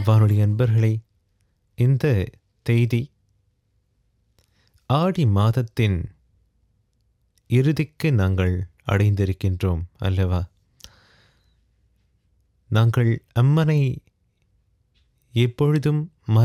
வானொலி அன்பர்களே, இந்த செய்தி ஆடி மாதத்தின் இறுதிக்கு நாங்கள் அடைந்திருக்கின்றோம் அல்லவா? நாங்கள் அம்மனை எப்பொழுதும்